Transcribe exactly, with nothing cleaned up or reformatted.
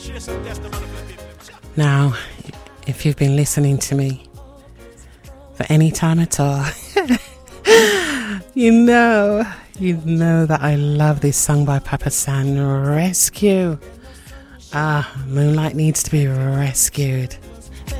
Now, if you've been listening to me for any time at all, you know, you know that I love this song by Papa San, Rescue. Ah, Moonlight needs to be rescued.